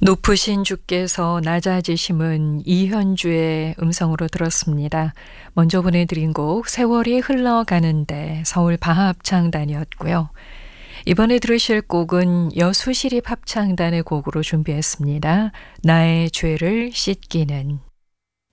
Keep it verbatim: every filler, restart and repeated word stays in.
높으신 주께서 낮아지심은 이현주의 음성으로 들었습니다. 먼저 보내드린 곡 세월이 흘러가는데 서울 바합창단이었고요. 이번에 들으실 곡은 여수시립합창단의 곡으로 준비했습니다. 나의 죄를 씻기는.